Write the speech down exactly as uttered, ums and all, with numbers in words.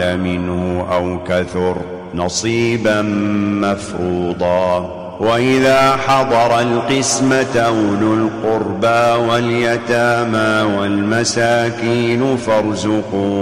قل منه أو كثر نصيبا مفروضا. وإذا حضر القسمة أولو القربى واليتامى والمساكين فارزقوا